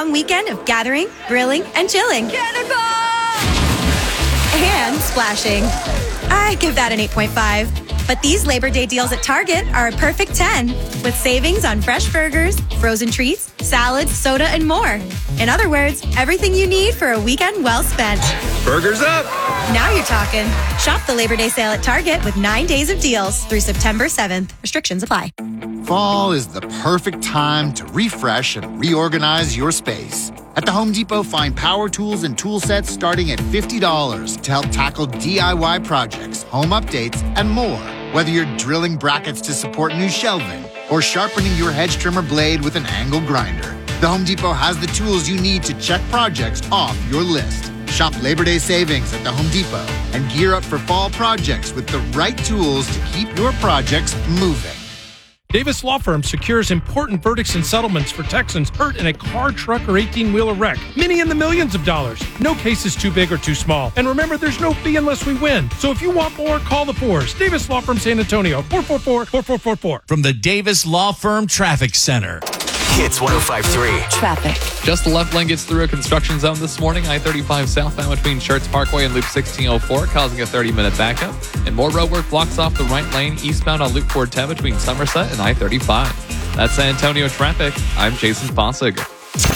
long weekend of gathering, grilling, and chilling. And splashing. I give that an 8.5. But these Labor Day deals at Target are a perfect 10, with savings on fresh burgers, frozen treats, salads, soda, and more. In other words, everything you need for a weekend well spent. Burgers up! Now you're talking. Shop the Labor Day sale at Target with 9 days of deals through September 7th. Restrictions apply. Fall is the perfect time to refresh and reorganize your space. At the Home Depot, find power tools and tool sets starting at $50 to help tackle DIY projects, home updates, and more. Whether you're drilling brackets to support new shelving or sharpening your hedge trimmer blade with an angle grinder, the Home Depot has the tools you need to check projects off your list. Shop Labor Day savings at the Home Depot and gear up for fall projects with the right tools to keep your projects moving. Davis Law Firm secures important verdicts and settlements for Texans hurt in a car, truck, or 18-wheeler wreck. Many in the millions of dollars. No case is too big or too small. And remember, there's no fee unless we win. So if you want more, call the Fours. Davis Law Firm San Antonio, 444-4444. From the Davis Law Firm Traffic Center. Hits 105.3. Traffic. Just the left lane gets through a construction zone this morning. I-35 southbound between Schertz Parkway and Loop 1604, causing a 30-minute backup. And more roadwork blocks off the right lane eastbound on Loop 410 between Somerset and I-35. That's San Antonio traffic. I'm Jason Fossig.